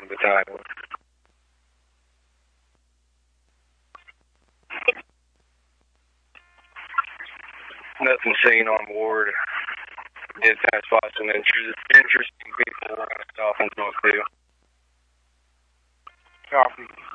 the title. Nothing seen on board. Did kind of spot some interesting people we're going to stop and talk to. Copy.